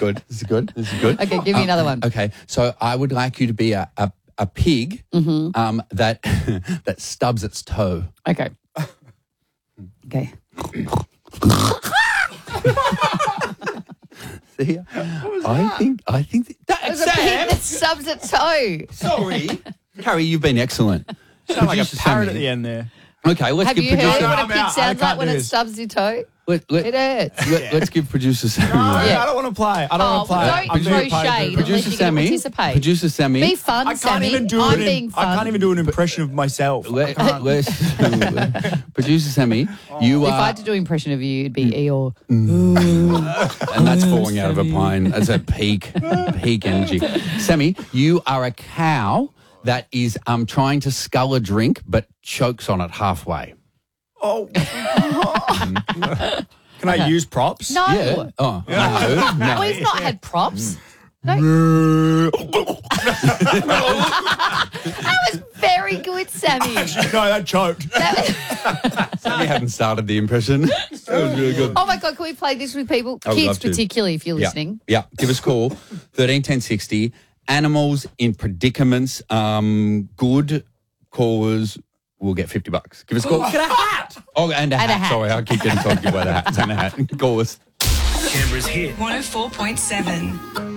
good. This is good. This is good. Okay, give me another one. Okay, so I would like you to be a pig that that stubs its toe. Okay. Okay. See, I think There's a pig that stubs its toe. Sorry, Carrie, you've been excellent. Sound like a Producer parrot Sammy. at the end there. Okay, let's Have give you heard producer. what a I'm pig out. I sounds like can't when do it this. stubs your toe? Let, It hurts. us give producer Sammy. Yeah. I don't want to play. I don't want to play. don't I'm throw very shade paid. unless Producer you're going to Sammy. participate. Producer Sammy. Be fun, I can't Sammy. even do I'm it. being fun. I can't even do an impression of myself. Let's producer Sammy. You If I are, had to do an impression of you, it'd be Eeyore. and that's falling out of a plane. That's a peak energy. Sammy, you are a cow that is trying to scull a drink but chokes on it halfway. Oh. Can I use props? No. Yeah. Oh, no. We've not had props. That was very good, Sammy. No, that choked. Sammy hadn't started the impression. That was really good. Oh, my God, can we play this with people? I would Kids love to. particularly, if you're Yeah. listening. Yeah. Give us a call, 13 10 60. Animals in predicaments, good callers will get $50. Give us a call. Get a hat. Oh, and a And a hat. hat. Sorry, I keep getting told to give away the hats and a hat. Call us. Canberra's hit. 104.7.